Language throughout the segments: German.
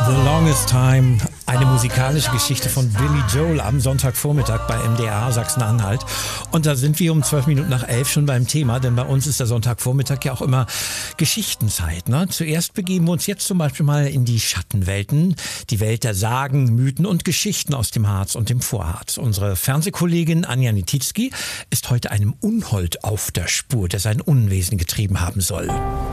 The Longest Time, eine musikalische Geschichte von Billy Joel am Sonntagvormittag bei MDR Sachsen-Anhalt. Und da sind wir um 11 schon beim Thema, denn bei uns ist der Sonntagvormittag ja auch immer Geschichtenzeit. Ne? Zuerst begeben wir uns jetzt zum Beispiel mal in die Schattenwelten, die Welt der Sagen, Mythen und Geschichten aus dem Harz und dem Vorharz. Unsere Fernsehkollegin Anja Nititzky ist heute einem Unhold auf der Spur, der sein Unwesen getrieben haben soll.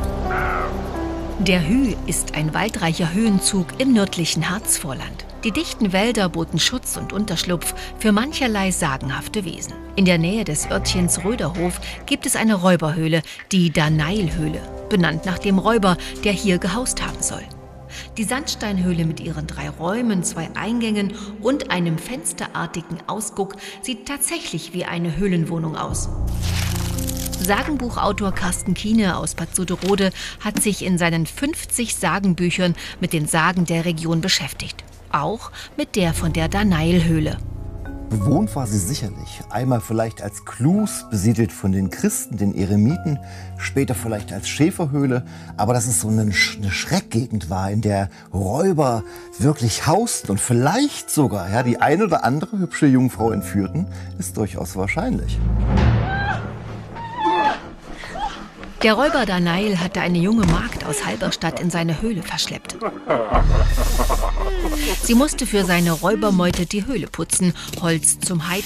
Der Hü ist ein waldreicher Höhenzug im nördlichen Harzvorland. Die dichten Wälder boten Schutz und Unterschlupf für mancherlei sagenhafte Wesen. In der Nähe des Örtchens Röderhof gibt es eine Räuberhöhle, die Danailhöhle, benannt nach dem Räuber, der hier gehaust haben soll. Die Sandsteinhöhle mit ihren 3 Räumen, 2 Eingängen und einem fensterartigen Ausguck sieht tatsächlich wie eine Höhlenwohnung aus. Sagenbuchautor Carsten Kiene aus Bad Suderode hat sich in seinen 50 Sagenbüchern mit den Sagen der Region beschäftigt. Auch mit der von der Danailhöhle. Bewohnt war sie sicherlich. Einmal vielleicht als Klus, besiedelt von den Christen, den Eremiten, später vielleicht als Schäferhöhle. Aber dass es so eine Schreckgegend war, in der Räuber wirklich hausten und vielleicht sogar die eine oder andere hübsche Jungfrau entführten, ist durchaus wahrscheinlich. Der Räuber Danail hatte eine junge Magd aus Halberstadt in seine Höhle verschleppt. Sie musste für seine Räubermeute die Höhle putzen, Holz zum Heizen